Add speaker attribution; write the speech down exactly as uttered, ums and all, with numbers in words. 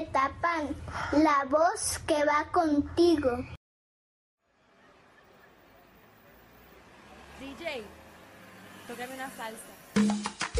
Speaker 1: te tapan la voz que va contigo.
Speaker 2: D J, tócame una salsa.